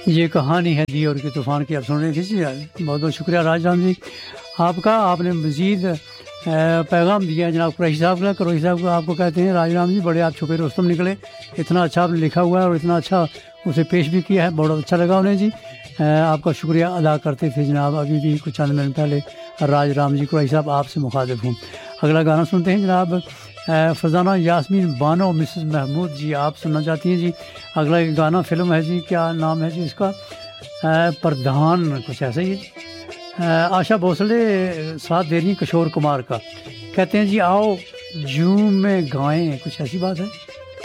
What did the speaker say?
ये कहानी है दी और के तूफ़ान की आप सुन रहे थे जी। बहुत बहुत शुक्रिया राजराम जी आपका। आपने मज़ीद पैगाम दिया है जनाब कुरैशी साहब का। कुरैशी साहब को आपको कहते हैं राजराम जी बड़े आप छुपे रुस्तम निकले। इतना अच्छा आपने लिखा हुआ है और इतना अच्छा उसे पेश भी किया है, बहुत अच्छा लगा उन्हें जी। आपका शुक्रिया अदा करते थे जनाब। अभी भी कुछ चंद मिनट पहले राजराम जी कुरैशी साहब आपसे मुखातिब हूँ। अगला गाना सुनते हैं जनाब फरजाना यास्मीन बानो मिसेस महमूद जी आप सुनना चाहती हैं जी। अगला एक गाना फिल्म है जी, क्या नाम है जी इसका, प्रधान कुछ ऐसा ही है जी। आशा भोसले साथ दे रही किशोर कुमार का। कहते हैं जी आओ जूम में गाएं, कुछ ऐसी बात है।